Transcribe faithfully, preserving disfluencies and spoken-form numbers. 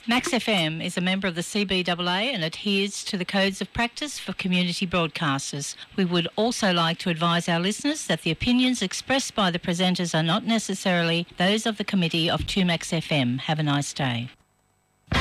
Max F M is a member of the C B A A and adheres to the codes of practice for community broadcasters. We would also like to advise our listeners that the opinions expressed by the presenters are not necessarily those of the committee of two Max F M. Have a nice day.